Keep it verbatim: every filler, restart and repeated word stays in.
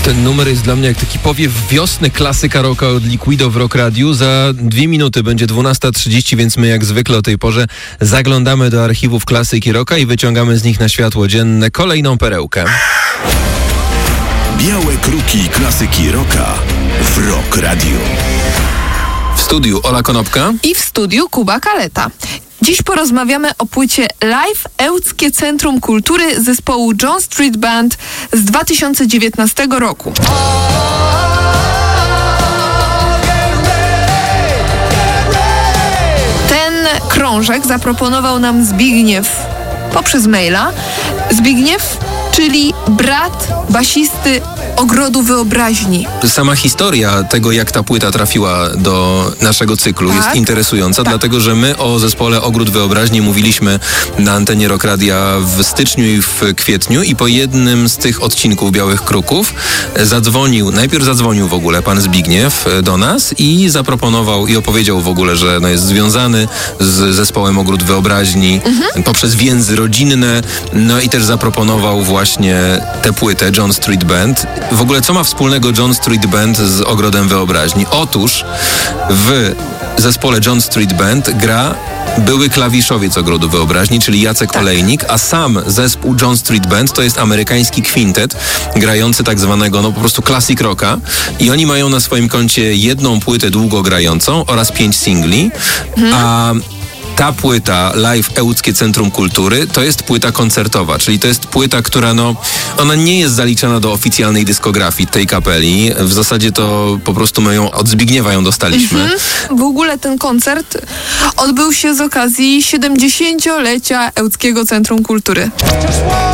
Ten numer jest dla mnie jak taki powiew wiosny, klasyka rocka od Liquido w Rock Radiu. Za dwie minuty będzie dwunasta trzydzieści, więc my jak zwykle o tej porze zaglądamy do archiwów klasyki rocka i wyciągamy z nich na światło dzienne kolejną perełkę. Białe kruki klasyki rocka w Rock Radiu. W studiu Ola Konopka i w studiu Kuba Kaleta. Dziś porozmawiamy o płycie Live Ełckie Centrum Kultury zespołu John Street Band z dwa tysiące dziewiętnastego roku. Ten krążek zaproponował nam Zbigniew poprzez maila. Zbigniew, czyli brat basisty Ogrodu Wyobraźni. Sama historia tego, jak ta płyta trafiła do naszego cyklu, tak? jest interesująca, tak. Dlatego że my o zespole Ogród Wyobraźni mówiliśmy na antenie Rock Radia w styczniu i w kwietniu i po jednym z tych odcinków Białych Kruków zadzwonił, najpierw zadzwonił w ogóle pan Zbigniew do nas i zaproponował i opowiedział w ogóle, że no jest związany z zespołem Ogród Wyobraźni mhm. poprzez więzy rodzinne, no i też zaproponował właśnie tę płytę John Street Band. W ogóle co ma wspólnego John Street Band z Ogrodem Wyobraźni? Otóż w zespole John Street Band gra były klawiszowiec Ogrodu Wyobraźni, czyli Jacek tak. Olejnik, a sam zespół John Street Band to jest amerykański kwintet grający tak zwanego, no po prostu classic rocka i oni mają na swoim koncie jedną płytę długo grającą oraz pięć singli, hmm. a ta płyta Live Ełckie Centrum Kultury to jest płyta koncertowa, czyli to jest płyta, która no, ona nie jest zaliczana do oficjalnej dyskografii tej kapeli. W zasadzie to po prostu my ją od Zbigniewa ją dostaliśmy. Mhm. W ogóle ten koncert odbył się z okazji siedemdziesięciolecia Ełckiego Centrum Kultury.